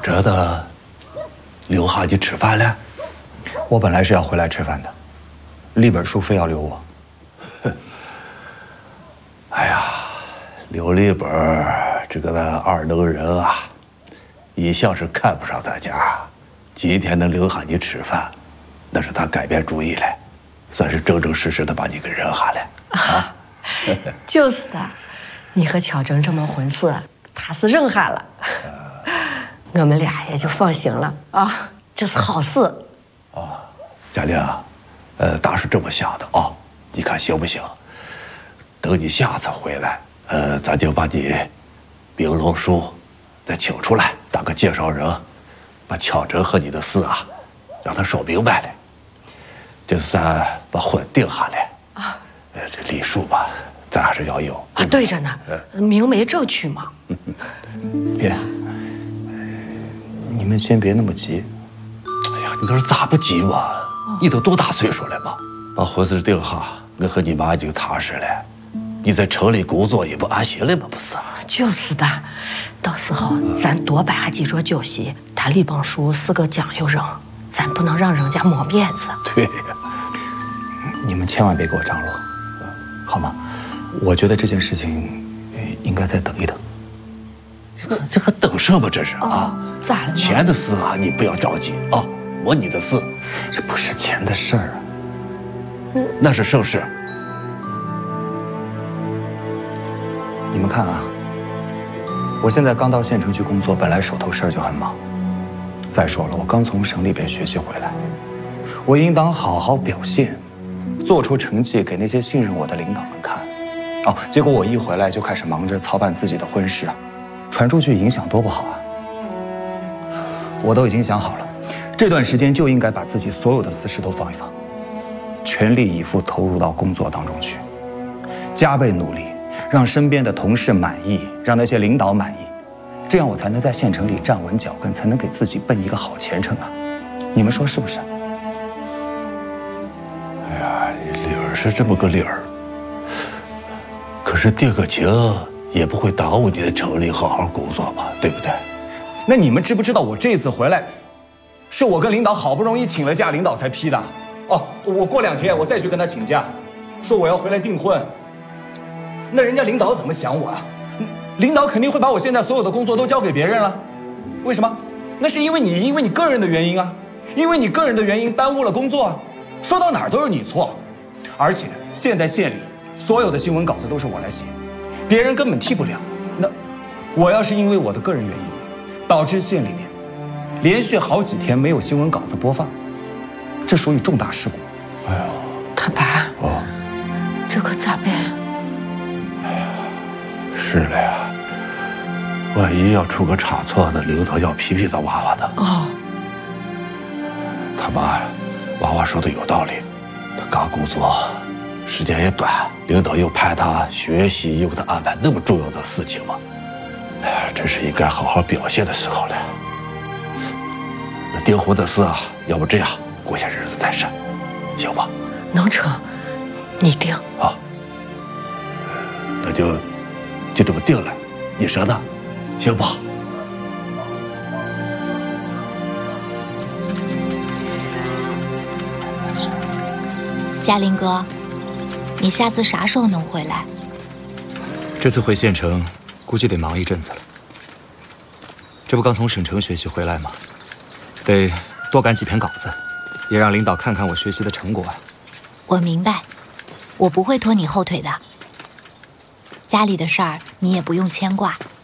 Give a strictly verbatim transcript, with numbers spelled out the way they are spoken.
着的留下去吃饭了？ 我本来是要回来吃饭的，立本叔非要留我。 哎呀，刘立本这个二能人啊，一向是看不上咱家，今天能留下你吃饭，那是他改变主意了，算是正正式式的把你给扔下了啊。 就是的，你和巧珍这么混色，他是扔下了，我们俩也就放心了啊，这是好事。 啊，佳玲，呃，大是这么想的啊，你看行不行？等你下次回来，呃，咱就把你明龙叔再请出来当个介绍人，把巧珍和你的事啊，让他说明白了，就算把婚定下来啊。呃，这礼数吧，咱还是要有啊。对着呢，明媒正娶嘛。 别，你们先别那么急。 哎呀，你可是咋不急嘛？你都多大岁数了嘛？把婚事定下，我和你妈已经踏实了。你在城里工作也不安心了吗？不是？ 就是的，到时候咱多摆下几桌酒席。他李本叔是个讲究人，咱不能让人家没面子。 对呀， 你们千万别给我张罗，好吗？我觉得这件事情应该再等一等。 这个这个等什么？这是啊？ 咋了？ 钱的事啊，你不要着急啊，没你的事。 这不是钱的事儿啊。 嗯，那是正事。 你们看啊，我现在刚到县城去工作，本来手头事儿就很忙。再说了，我刚从省里边学习回来，我应当好好表现，做出成绩给那些信任我的领导们看。哦，结果我一回来就开始忙着操办自己的婚事啊，传出去影响多不好啊！我都已经想好了，这段时间就应该把自己所有的私事都放一放，全力以赴投入到工作当中去，加倍努力。让身边的同事满意，让那些领导满意，这样我才能在县城里站稳脚跟，才能给自己奔一个好前程啊！你们说是不是？ 哎呀，理儿是这么个理儿，可是定个情也不会耽误你在城里好好工作嘛，对不对？ 那你们知不知道我这次回来，是我跟领导好不容易请了假，领导才批的。哦，我过两天我再去跟他请假，说我要回来订婚。那人家领导怎么想我啊？领导肯定会把我现在所有的工作都交给别人了。为什么？那是因为你因为你个人的原因啊，因为你个人的原因耽误了工作啊。说到哪儿都是你错，而且现在县里所有的新闻稿子都是我来写，别人根本替不了。那我要是因为我的个人原因，导致县里面连续好几天没有新闻稿子播放，这属于重大事故。 哎呦， 他爸，哦，这可咋办？ 是的呀，万一要出个差错，那领导要批评咱娃娃的。哦，他妈，娃娃说的有道理，他刚工作，时间也短，领导又派他学习，又给他安排那么重要的事情嘛，哎呀，真是应该好好表现的时候了。那订婚的事啊，要不这样，过些日子再审，行吧？ 能成，你定啊，那就。就这么定了，你说呢？行吧？ 嘉林哥，你下次啥时候能回来？ 这次回县城，估计得忙一阵子了。这不刚从省城学习回来吗？得多赶几篇稿子，也让领导看看我学习的成果啊。 我明白，我不会拖你后腿的。家里的事儿你也不用牵挂，